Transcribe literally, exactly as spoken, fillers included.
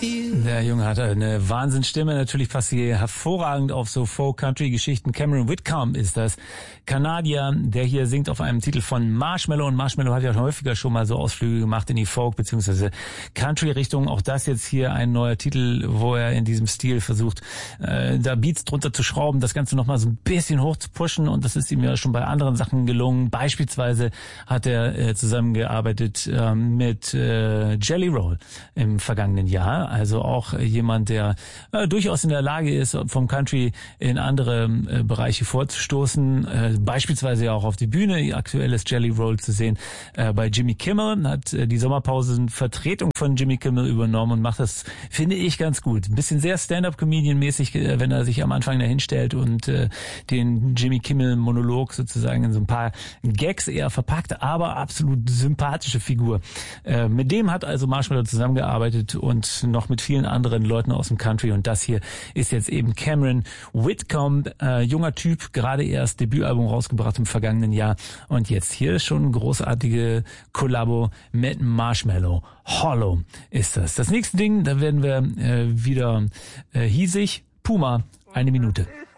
Der Junge hat eine Wahnsinnsstimme. Natürlich passt hier hervorragend auf so Folk-Country-Geschichten. Cameron Whitcomb ist das. Kanadier, der hier singt auf einem Titel von Marshmello. Und Marshmello hat ja häufiger schon mal so Ausflüge gemacht in die Folk- bzw. Country-Richtung. Auch das jetzt hier ein neuer Titel, wo er in diesem Stil versucht, äh, da Beats drunter zu schrauben, das Ganze nochmal so ein bisschen hoch zu pushen. Und das ist ihm ja schon bei anderen Sachen gelungen. Beispielsweise hat er äh, zusammengearbeitet äh, mit äh, Jelly Roll im vergangenen Jahr. Also auch jemand, der äh, durchaus in der Lage ist, vom Country in andere äh, Bereiche vorzustoßen. Äh, beispielsweise ja auch auf die Bühne. Aktuell ist Jelly Roll zu sehen äh, bei Jimmy Kimmel. Hat äh, die Sommerpause Vertretung von Jimmy Kimmel übernommen und macht das, finde ich, ganz gut. Ein bisschen sehr Stand-up-Comedian-mäßig, äh, wenn er sich am Anfang dahin stellt und äh, den Jimmy Kimmel-Monolog sozusagen in so ein paar Gags eher verpackt, aber absolut sympathische Figur. Äh, mit dem hat also Marshmello zusammengearbeitet und noch mit vielen anderen Leuten aus dem Country. Und das hier ist jetzt eben Cameron Whitcomb, äh, junger Typ, gerade erst Debütalbum rausgebracht im vergangenen Jahr. Und jetzt hier schon eine großartige Kollabo mit Marshmello. Hollow ist das. Das nächste Ding, da werden wir äh, wieder äh, hiesig. Puma, eine Minute.